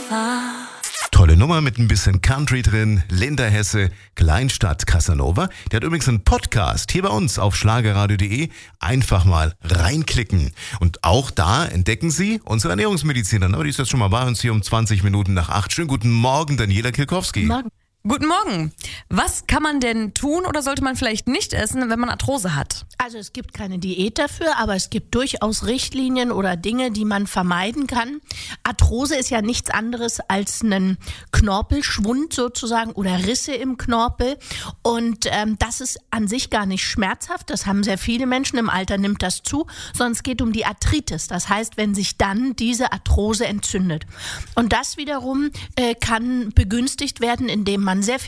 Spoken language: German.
Tolle Nummer mit ein bisschen Country drin. Linda Hesse, Kleinstadt Casanova. Der hat übrigens einen Podcast hier bei uns auf schlagerradio.de. Einfach mal reinklicken. Und auch da entdecken Sie unsere Ernährungsmedizinerin. Aber die ist jetzt schon mal bei uns hier um 20 Minuten nach 8. Schönen guten Morgen, Daniela Kilkowski. Morgen. Guten Morgen. Was kann man denn tun oder sollte man vielleicht nicht essen, wenn man Arthrose hat? Also es gibt keine Diät dafür, aber es gibt durchaus Richtlinien oder Dinge, die man vermeiden kann. Arthrose ist ja nichts anderes als ein Knorpelschwund sozusagen oder Risse im Knorpel. Und das ist an sich gar nicht schmerzhaft. Das haben sehr viele Menschen. Im Alter nimmt das zu. Sondern es geht um die Arthritis. Das heißt, wenn sich dann diese Arthrose entzündet. Und das wiederum kann begünstigt werden, indem man sehr viel